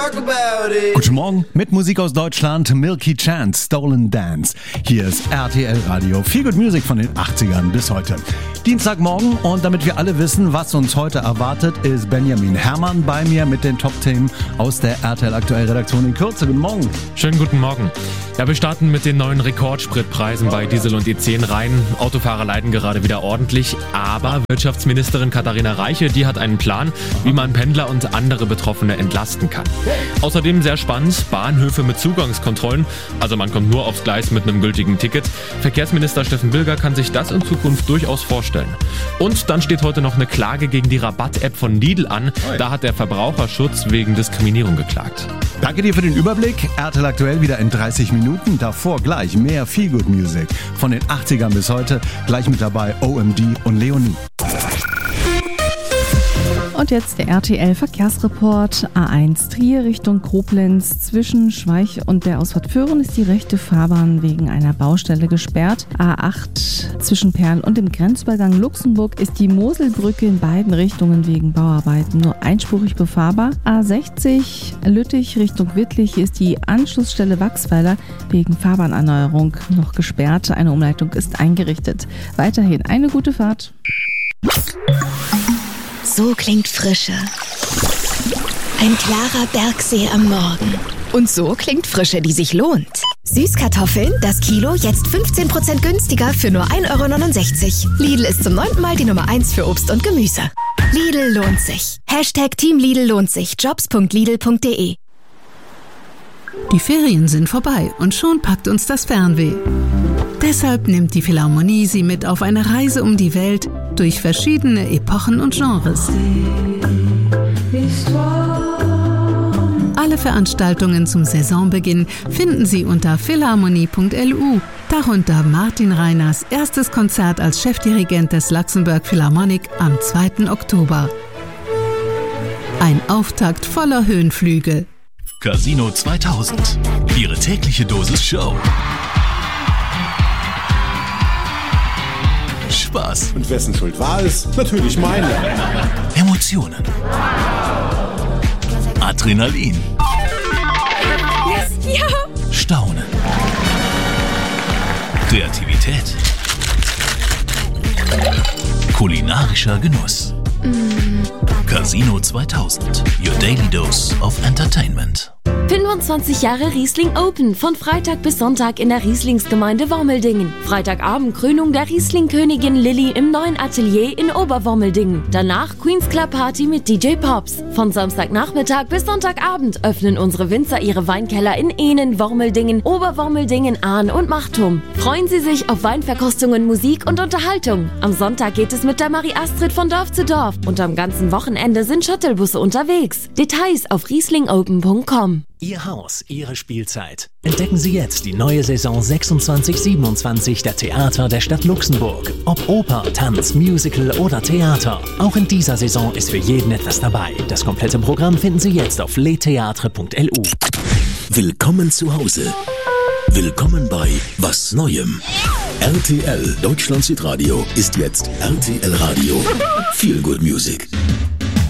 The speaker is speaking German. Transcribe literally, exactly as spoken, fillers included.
talk about it. Guten Morgen mit Musik aus Deutschland, Milky Chance, Stolen Dance. Hier ist R T L Radio, viel Good Music von den achtzigern bis heute. Dienstagmorgen und damit wir alle wissen, was uns heute erwartet, ist Benjamin Herrmann bei mir mit den Top-Themen aus der R T L Aktuell Redaktion in Kürze. Guten Morgen. Schönen guten Morgen. Ja, wir starten mit den neuen Rekordspritpreisen bei Diesel und E zehn rein. Autofahrer leiden gerade wieder ordentlich, aber Wirtschaftsministerin Katharina Reiche, die hat einen Plan, wie man Pendler und andere Betroffene entlasten kann. Außerdem sehr spannend, Bahnhöfe mit Zugangskontrollen, also man kommt nur aufs Gleis mit einem gültigen Ticket. Verkehrsminister Steffen Bilger kann sich das in Zukunft durchaus vorstellen. Und dann steht heute noch eine Klage gegen die Rabatt-App von Lidl an. Da hat der Verbraucherschutz wegen Diskriminierung geklagt. Danke dir für den Überblick. R T L Aktuell wieder in dreißig Minuten. Davor gleich mehr Feel Good Music von den achtzigern bis heute. Gleich mit dabei O M D und Leonie. Und jetzt der R T L-Verkehrsreport. A eins Trier Richtung Koblenz. Zwischen Schweich und der Ausfahrt Föhren ist die rechte Fahrbahn wegen einer Baustelle gesperrt. A acht zwischen Perl und dem Grenzübergang Luxemburg ist die Moselbrücke in beiden Richtungen wegen Bauarbeiten nur einspurig befahrbar. A sechzig Lüttich Richtung Wittlich ist die Anschlussstelle Wachsweiler wegen Fahrbahnerneuerung noch gesperrt. Eine Umleitung ist eingerichtet. Weiterhin eine gute Fahrt. So klingt Frische. Ein klarer Bergsee am Morgen. Und so klingt Frische, die sich lohnt. Süßkartoffeln, das Kilo jetzt fünfzehn Prozent günstiger für nur ein Euro neunundsechzig. Lidl ist zum neunten Mal die Nummer eins für Obst und Gemüse. Lidl lohnt sich. Hashtag Team Lidl lohnt sich. jobs punkt lidl punkt de. Die Ferien sind vorbei und schon packt uns das Fernweh. Deshalb nimmt die Philharmonie Sie mit auf eine Reise um die Welt durch verschiedene Epochen und Genres. Alle Veranstaltungen zum Saisonbeginn finden Sie unter philharmonie punkt l u, darunter Martin Reiners erstes Konzert als Chefdirigent des Luxembourg Philharmonic am zweiten Oktober. Ein Auftakt voller Höhenflüge. Casino zweitausend. Ihre tägliche Dosis Show. Spaß. Und wessen Schuld war es? Natürlich meine. Emotionen. Adrenalin. Yes, ja. Staunen. Kreativität. Kulinarischer Genuss. Mm. Casino zweitausend. Your daily dose of entertainment. fünfundzwanzig Jahre Riesling Open, von Freitag bis Sonntag in der Rieslingsgemeinde Wormeldingen. Freitagabend Krönung der Riesling-Königin Lilly im neuen Atelier in Oberwormeldingen. Danach Queen's Club Party mit D J Pops. Von Samstagnachmittag bis Sonntagabend öffnen unsere Winzer ihre Weinkeller in Ehnen, Wormeldingen, Oberwormeldingen, Ahn und Machtum. Freuen Sie sich auf Weinverkostungen, Musik und Unterhaltung. Am Sonntag geht es mit der Marie Astrid von Dorf zu Dorf und am ganzen Wochenende sind Shuttlebusse unterwegs. Details auf riesling open punkt com. Ihr Haus, Ihre Spielzeit. Entdecken Sie jetzt die neue Saison sechsundzwanzig siebenundzwanzig der Theater der Stadt Luxemburg. Ob Oper, Tanz, Musical oder Theater. Auch in dieser Saison ist für jeden etwas dabei. Das komplette Programm finden Sie jetzt auf letheatre punkt l u. Willkommen zu Hause. Willkommen bei Was Neuem. R T L Deutschland Südradio ist jetzt R T L Radio. Feel Good Music.